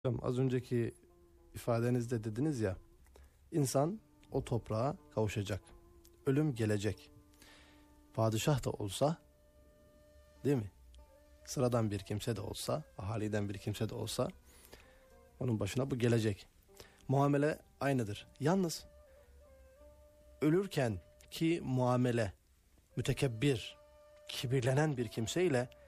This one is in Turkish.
Az önceki ifadenizde dediniz ya, insan o toprağa kavuşacak. Ölüm gelecek. Padişah da olsa, değil mi? Sıradan bir kimse de olsa, ahaliden bir kimse de olsa, onun başına bu gelecek. Muamele aynıdır. Yalnız ölürken ki muamele, mütekebbir, kibirlenen bir kimseyle